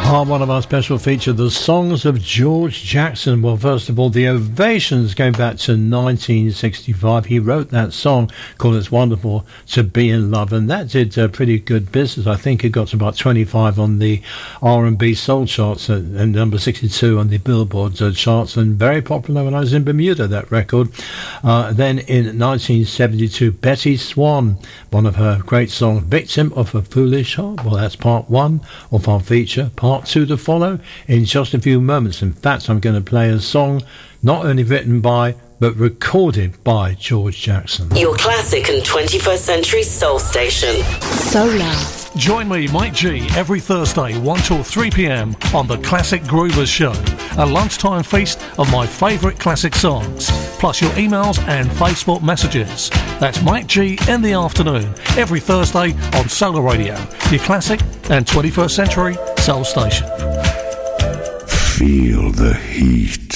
Part one of our special feature, the songs of George Jackson. Well, first of all, the Ovations going back to 1965. He wrote that song called It's Wonderful to Be in Love, and that did pretty good business. I think it got to about 25 on the R&B soul charts and number 62 on the Billboard charts, and very popular when I was in Bermuda, that record. Then in 1972, Betty Swan, one of her great songs, Victim of a Foolish Heart. Well, that's part one of our feature. Part two to follow in just a few moments. In fact, I'm going to play a song not only written by but recorded by George Jackson. Your classic and 21st century soul station. Solar. Join me, Mike G, every Thursday 1 till 3 p.m. on the Classic Groovers Show, a lunchtime feast of my favourite classic songs, plus your emails and Facebook messages. That's Mike G in the afternoon, every Thursday on Solar Radio, your classic and 21st century soul station. Feel the heat.